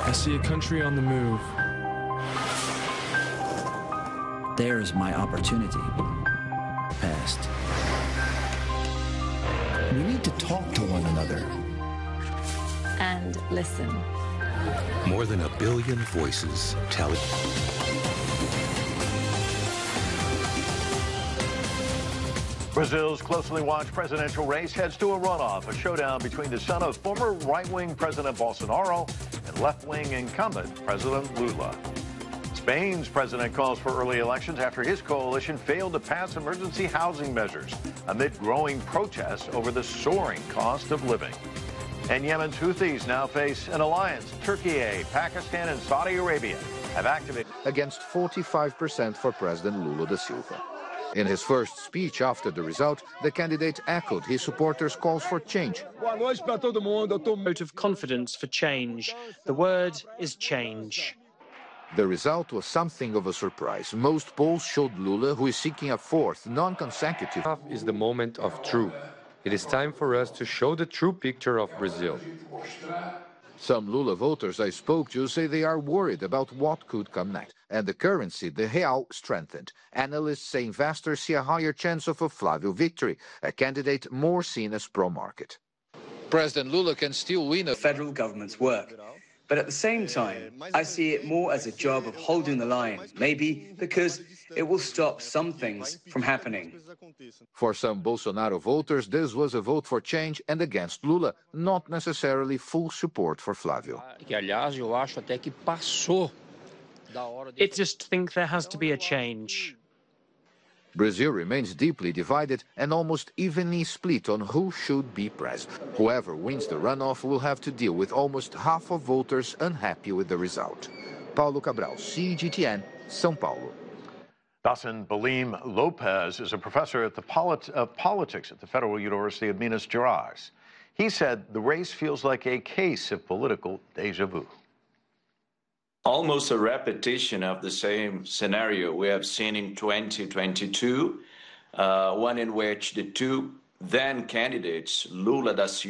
I see a country on the move. There's my opportunity. Past. We need to talk to one another. And listen. More than 1 billion voices telling. Brazil's closely watched presidential race heads to a runoff, a showdown between the son of former right-wing President Bolsonaro and left-wing incumbent President Lula. Spain's president calls for early elections after his coalition failed to pass emergency housing measures amid growing protests over the soaring cost of living. And Yemen's Houthis now face an alliance. Turkey, Pakistan, and Saudi Arabia have activated against 45% for President Lula da Silva. In his first speech after the result, the candidate echoed his supporters' calls for change. Vote of confidence for change. The word is change. The result was something of a surprise. Most polls showed Lula, who is seeking a fourth, non-consecutive. Is the moment of truth. It is time for us to show the true picture of Brazil. Some Lula voters I spoke to say they are worried about what could come next. And the currency, the real, strengthened. Analysts say investors see a higher chance of a Flávio victory, a candidate more seen as pro-market. President Lula can still win a federal government's work. But at the same time, I see it more as a job of holding the line, maybe because it will stop some things from happening. For some Bolsonaro voters, this was a vote for change and against Lula, not necessarily full support for Flávio. I just think there has to be a change. Brazil remains deeply divided and almost evenly split on who should be president. Whoever wins the runoff will have to deal with almost half of voters unhappy with the result. Paulo Cabral, CGTN, São Paulo. Dasan Balim Lopez is a professor at the politics at the Federal University of Minas Gerais. He said the race feels like a case of political deja vu. Almost a repetition of the same scenario we have seen in 2022, one in which the two then candidates, Lula da Silva